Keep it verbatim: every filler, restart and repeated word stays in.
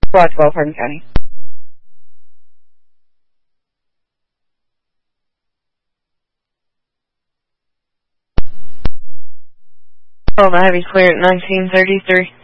Squad twelve, Hardin County. Oh, the heavy's clear at nineteen thirty-three.